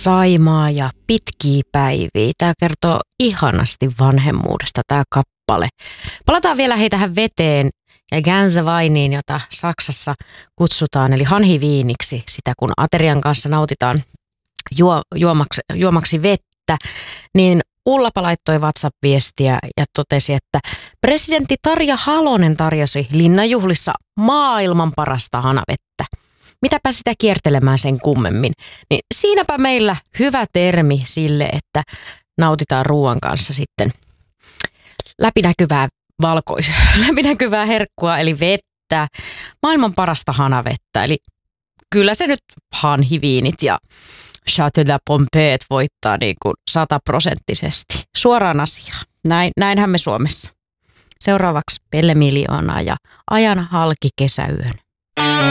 Saimaa ja pitkiä päiviä. Tämä kertoo ihanasti vanhemmuudesta tämä kappale. Palataan vielä tähän veteen ja Gänseweiniin, jota Saksassa kutsutaan, eli hanhiviiniksi, sitä kun aterian kanssa nautitaan juomaksi vettä, niin Ullapa laittoi WhatsApp-viestiä ja totesi, että presidentti Tarja Halonen tarjosi linnanjuhlissa maailman parasta hanavettä. Mitäpä sitä kiertelemään sen kummemmin. Niin siinäpä meillä hyvä termi sille, että nautitaan ruoan kanssa sitten läpinäkyvää herkkua, eli vettä, maailman parasta hanavettä. Eli kyllä se nyt hanhiviinit ja Château de Pompeet voittaa niin kuin 100%. Suoraan asiaan. Näinhän me Suomessa. Seuraavaksi Pelle Miljoonaa ja Ajan halki kesäyön.